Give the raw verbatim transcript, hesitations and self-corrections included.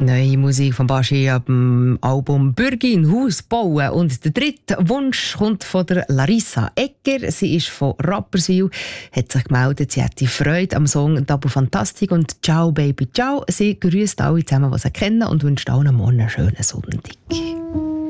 Neue Musik von Baschi ab dem Album «Bürgin Haus bauen». Und der dritte Wunsch kommt von der Larissa Egger. Sie ist von Rapperswil, hat sich gemeldet, sie hätte Freude am Song «Double Fantastic» und «Ciao Baby Ciao». Sie grüßt alle zusammen, die sie kennen und wünscht allen morgen einen schönen Sonntag.